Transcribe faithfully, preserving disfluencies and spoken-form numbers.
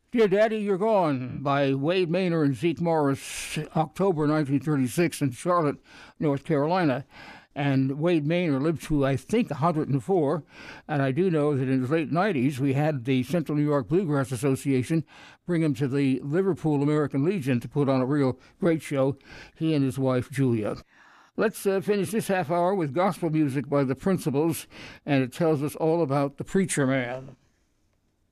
Dear Daddy, You're Gone by Wade Maynor and Zeke Morris, October nineteen thirty-six in Charlotte, North Carolina. And Wade Maynor lived to, I think, one hundred four. And I do know that in his late nineties, we had the Central New York Bluegrass Association bring him to the Liverpool American Legion to put on a real great show, he and his wife, Julia. Let's uh, finish this half hour with gospel music by the Principles, and it tells us all about the preacher man.